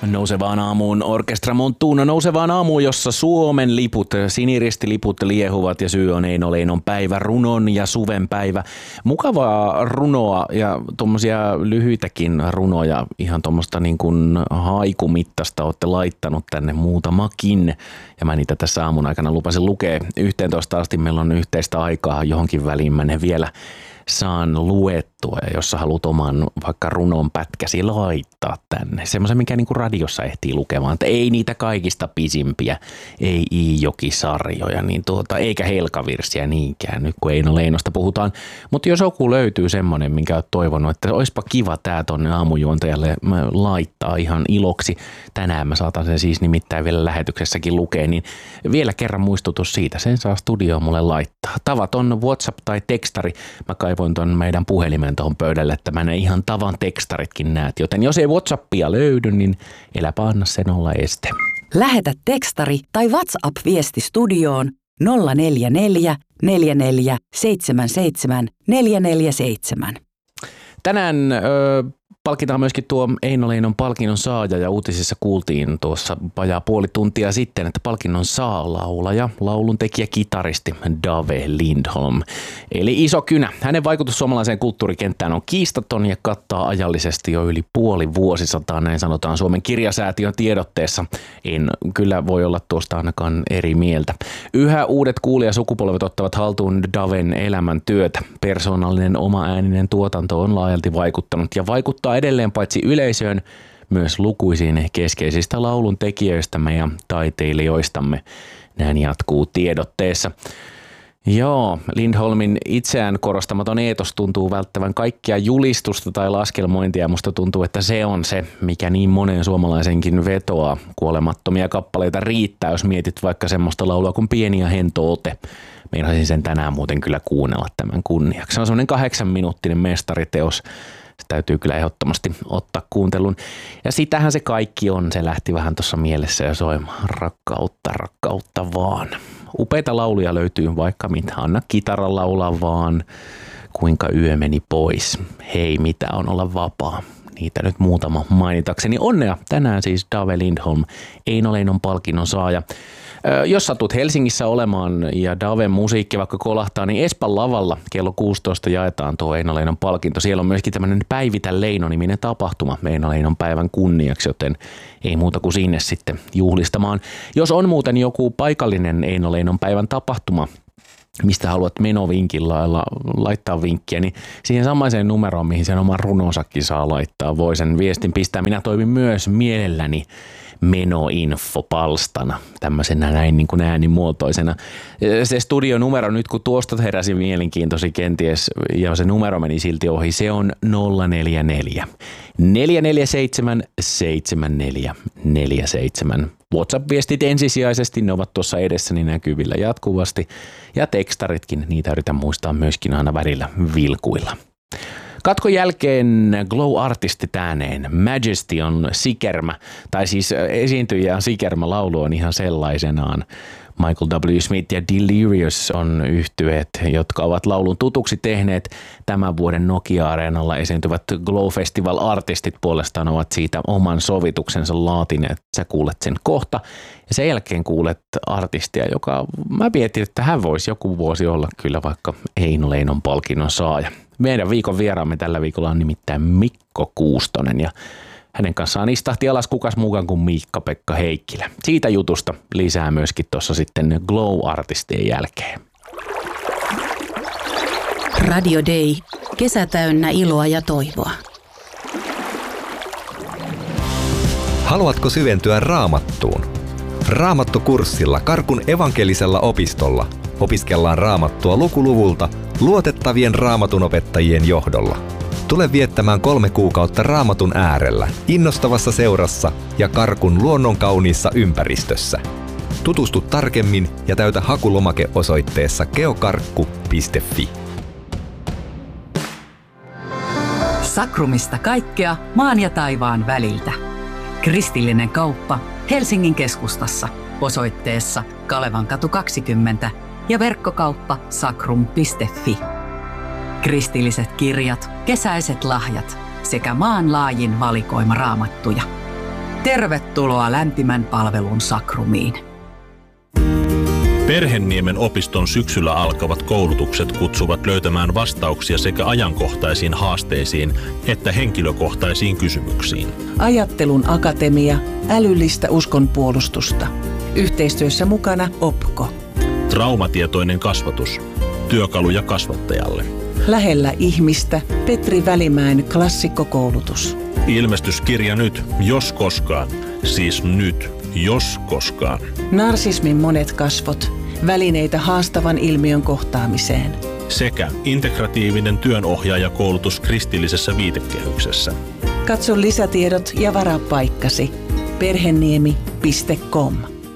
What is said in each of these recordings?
Nousevaan aamuun Orkestra Montuno, nousevaan aamuun, jossa Suomen liput, siniristiliput liehuvat ja syy on Eino Leinon päivä, runon ja suven päivä. Mukavaa runoa ja tuommoisia lyhyitäkin runoja, ihan tuommoista niin kuin haikumittasta olette laittanut tänne muutamakin. Ja mä niitä tässä aamun aikana lupasin lukea 11 asti, meillä on yhteistä aikaa johonkin väliin, mä ne vielä saan luettua, ja jos sä haluat oman vaikka runon pätkäsi laittaa tänne. Semmoisen, mikä niinku radiossa ehtii lukemaan, että ei niitä kaikista pisimpiä, ei Iijoki-sarjoja, niin eikä Helkavirsiä niinkään, nyt kun Eino Leinosta puhutaan. Mutta jos joku löytyy semmoinen, minkä oot toivonut, että olisipa kiva tää tonne aamujuontajalle laittaa ihan iloksi. Tänään mä saatan sen siis nimittäin vielä lähetyksessäkin lukea, niin vielä kerran muistutus siitä, sen saa studioon mulle laittaa. Tavaton WhatsApp tai tekstari, mä kaivoin ton meidän puhelimen tuohon pöydälle, että mä ne ihan tavan tekstaritkin näet. Joten jos ei WhatsAppia löydy, niin eläpä anna sen olla este. Lähetä tekstari tai WhatsApp-viesti studioon 044 44 77 447. Tänään palkitaan myöskin tuo Eino Leinon palkinnon saaja, ja uutisissa kuultiin tuossa vajaa puoli tuntia sitten, että palkinnon saa laulaja, laulun tekijä, kitaristi Dave Lindholm. Eli iso kynä. Hänen vaikutus suomalaiseen kulttuurikenttään on kiistaton ja kattaa ajallisesti jo yli puoli vuosisataa, näin sanotaan Suomen kirjasäätiön tiedotteessa. En kyllä voi olla tuosta ainakaan eri mieltä. Yhä uudet kuulijasukupolvet ottavat haltuun Daven elämäntyötä. Persoonallinen oma-ääninen tuotanto on laajalti vaikuttanut ja vaikuttaa edelleen paitsi yleisöön, myös lukuisiin keskeisistä laulun tekijöistämme ja taiteilijoistamme. Näin jatkuu tiedotteessa. Joo, Lindholmin itseään korostamaton eetos tuntuu välttävän kaikkia julistusta tai laskelmointia. Musta tuntuu, että se on se, mikä niin monen suomalaisenkin vetoaa. Kuolemattomia kappaleita riittää, jos mietit vaikka semmoista laulua kuin Pieni ja hento ote. Meinasin sen tänään muuten kyllä kuunnella tämän kunniaksi. Se on semmoinen 8-minuuttinen mestariteos. Se täytyy kyllä ehdottomasti ottaa kuuntelun. Ja sitähän se kaikki on. Se lähti vähän tuossa mielessä jo soimaan. Rakkautta, rakkautta vaan. Upeita lauluja löytyy vaikka mitä. Anna kitaran laulaa vaan. Kuinka yö meni pois. Hei, mitä on olla vapaa. Niitä nyt muutama mainitakseni. Onnea tänään siis Dave Lindholm, Eino Leinon palkinnon saaja. Jos satut Helsingissä olemaan ja Daven musiikki vaikka kolahtaa, niin Espan lavalla kello 16 jaetaan tuo Eino Leinon palkinto. Siellä on myöskin tämmöinen Päivitä Leino-niminen tapahtuma Eino Leinon päivän kunniaksi, joten ei muuta kuin sinne sitten juhlistamaan. Jos on muuten joku paikallinen Eino Leinon päivän tapahtuma, mistä haluat menovinkin lailla laittaa vinkkiä, niin siihen samaiseen numeroon, mihin sen oman runonsakin saa laittaa, voi sen viestin pistää. Minä toimin myös mielelläni menoinfopalstana, tämmöisenä näin niin kuin äänimuotoisena. Se studionumero nyt, kun tuosta heräsi mielenkiintoisi kenties, ja se numero meni silti ohi, se on 044 447 7447. WhatsApp-viestit ensisijaisesti, ne ovat tuossa edessäni näkyvillä jatkuvasti, ja tekstaritkin, niitä yritän muistaa myöskin aina välillä vilkuilla. Katkon jälkeen Glow-artistit ääneen. Majesty on sikermä, tai siis esiintyjä sikermä laulu on ihan sellaisenaan. Michael W. Smith ja Delirious on yhtyeet, jotka ovat laulun tutuksi tehneet. Tämän vuoden Nokia-areenalla esiintyvät Glow-festival-artistit puolestaan ovat siitä oman sovituksensa laatineet. Sä kuulet sen kohta. Ja sen jälkeen kuulet artistia, joka mä mietin, että hän voisi joku vuosi olla kyllä vaikka Eino Leinon palkinnon saaja. Meidän viikon vieraamme tällä viikolla on nimittäin Mikko Kuustonen, ja hänen kanssaan istahti alas kukas muukaan kuin Miikka-Pekka Heikkilä. Siitä jutusta lisää myöskin tuossa sitten Glow-artistien jälkeen. Radio Day. Kesä täynnä iloa ja toivoa. Haluatko syventyä Raamattuun? Raamattukurssilla Karkun evankelisella opistolla opiskellaan Raamattua lukuluvulta luotettavien raamatunopettajien johdolla. Tule viettämään 3 kuukautta Raamatun äärellä, innostavassa seurassa ja Karkun luonnonkauniissa ympäristössä. Tutustu tarkemmin ja täytä hakulomake osoitteessa geokarkku.fi. Sakrumista kaikkea maan ja taivaan väliltä. Kristillinen kauppa Helsingin keskustassa osoitteessa Kalevankatu 20 ja verkkokauppa sakrum.fi. Kristilliset kirjat, kesäiset lahjat sekä maanlaajin valikoima raamattuja. Tervetuloa lämpimän palvelun Sakrumiin. Perhenniemen opiston syksyllä alkavat koulutukset kutsuvat löytämään vastauksia sekä ajankohtaisiin haasteisiin että henkilökohtaisiin kysymyksiin. Ajattelun akatemia, älyllistä uskonpuolustusta. Yhteistyössä mukana OPKO. Traumatietoinen kasvatus. Työkaluja kasvattajalle. Lähellä ihmistä Petri Välimäen klassikkokoulutus. Ilmestyskirja nyt, jos koskaan. Siis nyt, jos koskaan. Narsismin monet kasvot. Välineitä haastavan ilmiön kohtaamiseen. Sekä integratiivinen työnohjaajakoulutus kristillisessä viitekehyksessä. Katso lisätiedot ja varaa paikkasi. Perheniemi.com.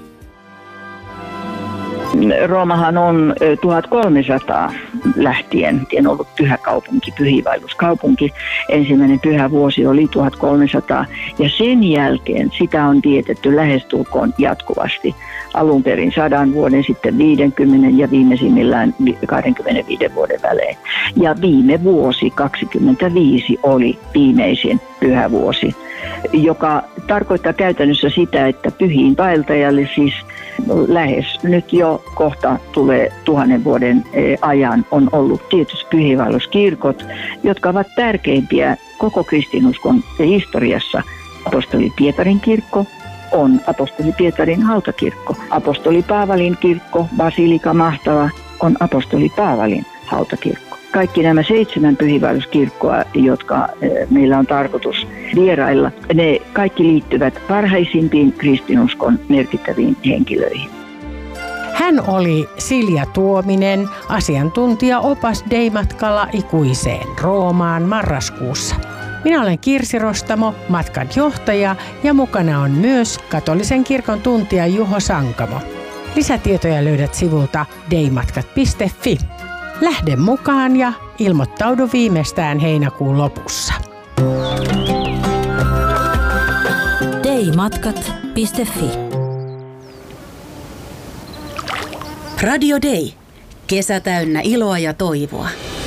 Roomahan on 1300 lähtien ollut pyhäkaupunki, pyhiinvaelluskaupunki. Ensimmäinen pyhävuosi oli 1300 ja sen jälkeen sitä on vietetty lähestulkoon jatkuvasti. Alun perin 100 vuoden, sitten 50 ja viimeisimmillään 25 vuoden välein. Ja viime vuosi 25 oli viimeisin pyhävuosi, joka tarkoittaa käytännössä sitä, että pyhiinvaeltajalle siis lähes nyt jo kohta tulee 1000 vuoden ajan on ollut tietysti pyhiinvaelluskirkot, jotka ovat tärkeimpiä koko kristinuskon historiassa. Apostoli Pietarin kirkko on apostoli Pietarin hautakirkko. Apostoli Paavalin kirkko, Basilika Mahtava, on apostoli Paavalin hautakirkko. Kaikki nämä 7 pyhiinvaelluskirkkoa, jotka meillä on tarkoitus vierailla, ne kaikki liittyvät parhaisimpiin kristinuskon merkittäviin henkilöihin. Hän oli Silja Tuominen, asiantuntija-opas Dei-matkalla ikuiseen Roomaan marraskuussa. Minä olen Kirsi Rostamo, matkan johtaja, ja mukana on myös katolisen kirkon tuntija Juho Sankamo. Lisätietoja löydät sivulta deimatkat.fi. Lähde mukaan ja ilmoittaudu viimeistään heinäkuun lopussa. deimatkat.fi. Radio Day. Kesä täynnä iloa ja toivoa.